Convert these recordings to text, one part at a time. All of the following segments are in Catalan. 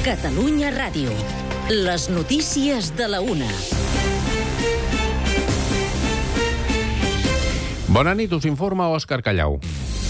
Catalunya Ràdio. Les notícies de la una. Bona nit, us informa Òscar Callau.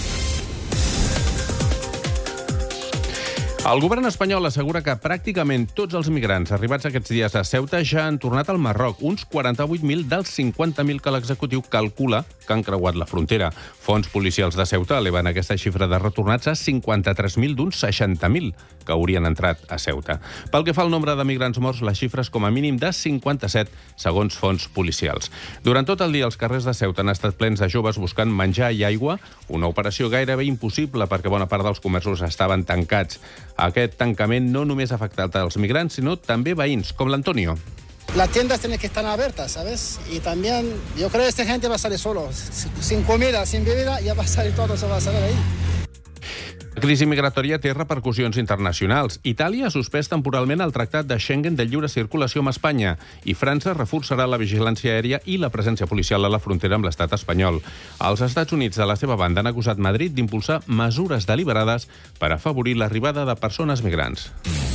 El govern espanyol assegura que pràcticament tots els migrants arribats aquests dies a Ceuta ja han tornat al Marroc, uns 48.000 dels 50.000 que l'executiu calcula que han creuat la frontera. Fons policials de Ceuta eleven aquesta xifra de retornats a 53.000 d'uns 60.000 que haurien entrat a Ceuta. Pel que fa al nombre de migrants morts, la xifra és com a mínim de 57, segons fons policials. Durant tot el dia, els carrers de Ceuta han estat plens de joves buscant menjar i aigua, una operació gairebé impossible perquè bona part dels comerços estaven tancats. Aquest tancament no només ha afectat als migrants, sinó també veïns, com l'Antonio. Las tiendas tienen que estar abiertas, ¿sabes? Y también yo creo que esta gente va a salir solo. Sin comida, sin bebida, ya va a salir todo, se va a salir ahí. La crisi migratòria té repercussions internacionals. Itàlia ha suspès temporalment el tractat de Schengen de lliure circulació amb Espanya i França reforçarà la vigilància aèria i la presència policial a la frontera amb l'estat espanyol. Els Estats Units, de la seva banda, han acusat Madrid d'impulsar mesures deliberades per afavorir l'arribada de persones migrants.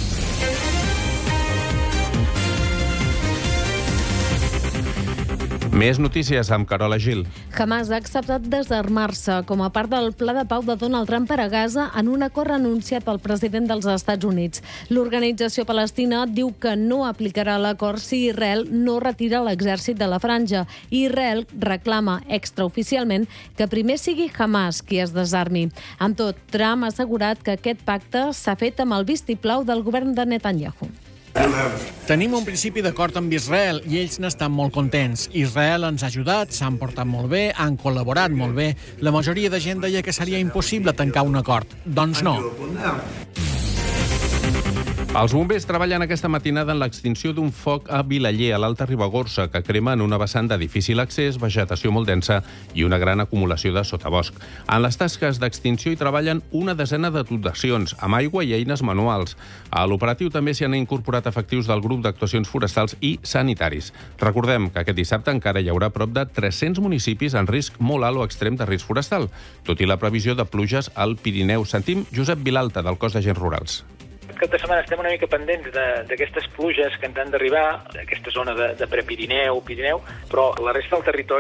Més notícies amb Carola Gil. Hamas ha acceptat desarmar-se com a part del pla de pau de Donald Trump per a Gaza en un acord anunciat pel president dels Estats Units. L'organització palestina diu que no aplicarà l'acord si Israel no retira l'exèrcit de la franja. Israel reclama extraoficialment que primer sigui Hamas qui es desarmi. Amb tot, Trump ha assegurat que aquest pacte s'ha fet amb el vistiplau del govern de Netanyahu. Tenim un principi d'acord amb Israel i ells n'estan molt contents. Israel ens ha ajudat, s'han portat molt bé, han col·laborat molt bé. La majoria de gent deia que seria impossible tancar un acord. Doncs no. Els bombers treballen aquesta matinada en l'extinció d'un foc a Vilaller, a l'Alta Ribagorça, que crema en una vessant de difícil accés, vegetació molt densa i una gran acumulació de sotabosc. En les tasques d'extinció hi treballen una desena de dotacions, amb aigua i eines manuals. A l'operatiu també s'hi han incorporat efectius del grup d'actuacions forestals i sanitaris. Recordem que aquest dissabte encara hi haurà prop de 300 municipis en risc molt alt o extrem de risc forestal, tot i la previsió de pluges al Pirineu. Sentim Josep Vilalta, del Cos d'Agents Rurals. Aquest cap de setmana estem una mica pendents d'aquestes pluges que han d'arribar, d'aquesta zona de Prepirineu, Pirineu, però la resta del territori